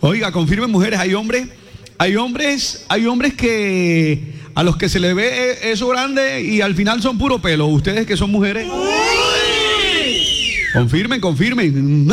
Oiga, confirmen mujeres, hay hombres que a los que se le ve eso grande y al final son puro pelo. Ustedes que son mujeres, confirmen.